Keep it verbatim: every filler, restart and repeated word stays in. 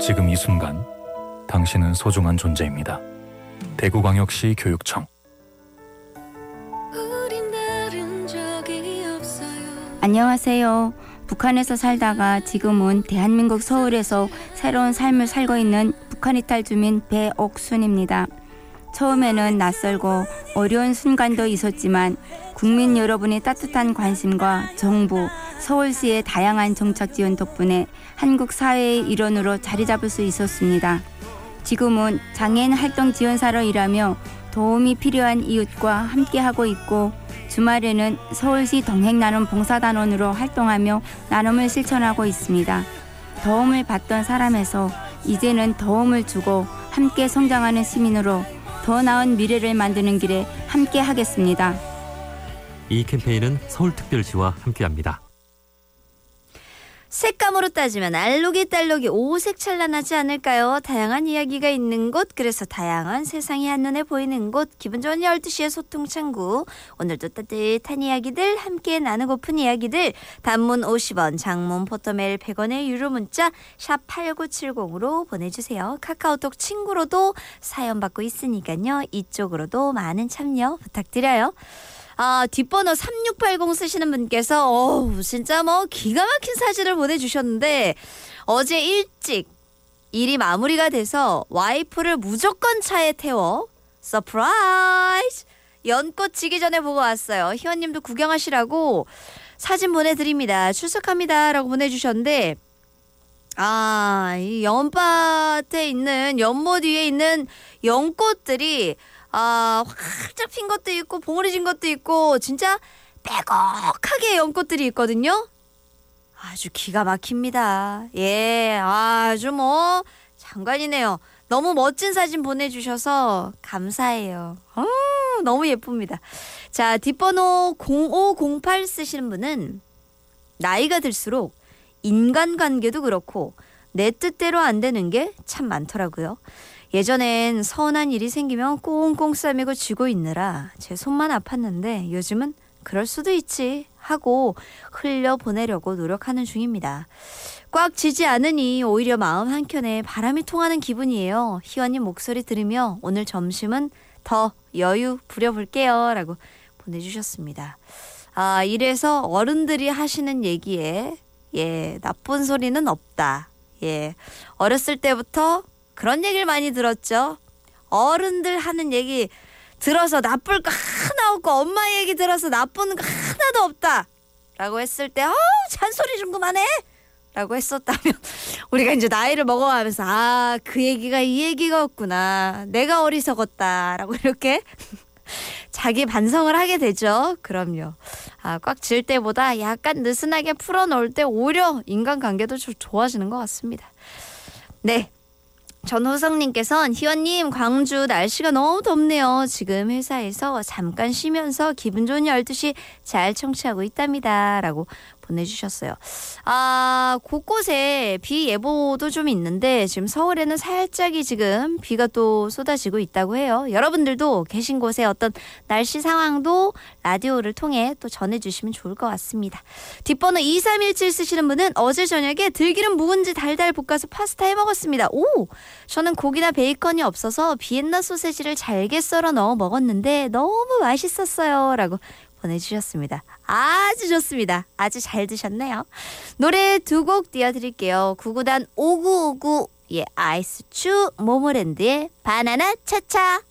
지금 이 순간 당신은 소중한 존재입니다. 대구광역시 교육청. 안녕하세요. 북한에서 살다가 지금은 대한민국 서울에서 새로운 삶을 살고 있는 북한 이탈 주민 배옥순입니다. 처음에는 낯설고 어려운 순간도 있었지만 국민 여러분의 따뜻한 관심과 정부, 서울시의 다양한 정책 지원 덕분에 한국 사회의 일원으로 자리 잡을 수 있었습니다. 지금은 장애인 활동 지원사로 일하며 도움이 필요한 이웃과 함께하고 있고 주말에는 서울시 동행나눔 봉사단원으로 활동하며 나눔을 실천하고 있습니다. 도움을 받던 사람에서 이제는 도움을 주고 함께 성장하는 시민으로 더 나은 미래를 만드는 길에 함께 하겠습니다. 이 캠페인은 서울특별시와 함께합니다. 색감으로 따지면 알록이 딸록이 오색 찬란하지 않을까요? 다양한 이야기가 있는 곳, 그래서 다양한 세상이 한눈에 보이는 곳, 기분 좋은 열두 시의 소통창구. 오늘도 따뜻한 이야기들, 함께 나누고픈 이야기들, 단문 오십 원, 장문 포토메일 백 원의 유료 문자 샵 팔구칠공으로 보내주세요. 카카오톡 친구로도 사연 받고 있으니까요. 이쪽으로도 많은 참여 부탁드려요. 아, 뒷번호 삼육팔공 쓰시는 분께서 어우, 진짜 뭐 기가 막힌 사진을 보내주셨는데 어제 일찍 일이 마무리가 돼서 와이프를 무조건 차에 태워 서프라이즈! 연꽃 지기 전에 보고 왔어요. 희원님도 구경하시라고 사진 보내드립니다. 출석합니다 라고 보내주셨는데 아, 이 연밭에 있는 연못 위에 있는 연꽃들이 아, 활짝 핀 것도 있고 봉우리진 것도 있고 진짜 빼곡하게 연꽃들이 있거든요. 아주 기가 막힙니다. 예, 아주 뭐 장관이네요. 너무 멋진 사진 보내주셔서 감사해요. 어, 너무 예쁩니다. 자, 뒷번호 공오공팔 쓰시는 분은 나이가 들수록 인간관계도 그렇고 내 뜻대로 안 되는 게 참 많더라고요. 예전엔 서운한 일이 생기면 꽁꽁 싸매고 쥐고 있느라 제 손만 아팠는데 요즘은 그럴 수도 있지 하고 흘려보내려고 노력하는 중입니다. 꽉 쥐지 않으니 오히려 마음 한켠에 바람이 통하는 기분이에요. 희원님 목소리 들으며 오늘 점심은 더 여유 부려볼게요 라고 보내주셨습니다. 아, 이래서 어른들이 하시는 얘기에 예, 나쁜 소리는 없다. 예, 어렸을 때부터 그런 얘기를 많이 들었죠. 어른들 하는 얘기 들어서 나쁠 거 하나 없고 엄마 얘기 들어서 나쁜 거 하나도 없다 라고 했을 때 어, 잔소리 좀 그만해 라고 했었다면 우리가 이제 나이를 먹어가면서 아, 그 얘기가 이 얘기가였구나, 내가 어리석었다 라고 이렇게 자기 반성을 하게 되죠. 그럼요. 아, 꽉 질 때보다 약간 느슨하게 풀어놓을 때 오히려 인간관계도 좀 좋아지는 것 같습니다. 네, 전호성님께서는 희원님, 광주 날씨가 너무 덥네요. 지금 회사에서 잠깐 쉬면서 기분 좋은 열두 시 잘 청취하고 있답니다 라고 보내주셨어요. 아, 곳곳에 비 예보도 좀 있는데 지금 서울에는 살짝이 지금 비가 또 쏟아지고 있다고 해요. 여러분들도 계신 곳에 어떤 날씨 상황도 라디오를 통해 또 전해주시면 좋을 것 같습니다. 뒷번호 이삼일칠 쓰시는 분은 어제 저녁에 들기름 묵은지 달달 볶아서 파스타 해먹었습니다. 오! 저는 고기나 베이컨이 없어서 비엔나 소세지를 잘게 썰어 넣어 먹었는데 너무 맛있었어요 라고 보내주셨습니다. 아주 좋습니다. 아주 잘 드셨네요. 노래 두 곡 띄워드릴게요. 구구단 오구오구, 예, 아이스추 모모랜드의 바나나 차차.